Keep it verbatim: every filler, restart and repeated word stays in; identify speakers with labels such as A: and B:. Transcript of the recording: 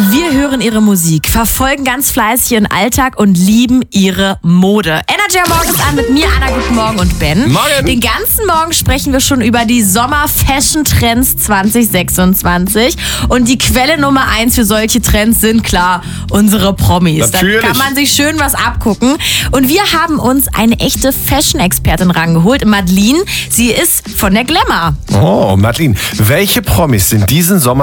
A: Wir hören ihre Musik, verfolgen ganz fleißig ihren Alltag und lieben ihre Mode. Energy am Morgen ist an mit mir, Anna, guten Morgen und Ben.
B: Morgen.
A: Den ganzen Morgen sprechen wir schon über die Sommer-Fashion-Trends zwanzig sechsundzwanzig. Und die Quelle Nummer eins für solche Trends sind klar unsere Promis.
B: Natürlich.
A: Da kann man sich schön was abgucken. Und wir haben uns eine echte Fashion-Expertin rangeholt, Madeline. Sie ist von der Glamour.
B: Oh, Madeline, welche Promis sind diesen Sommer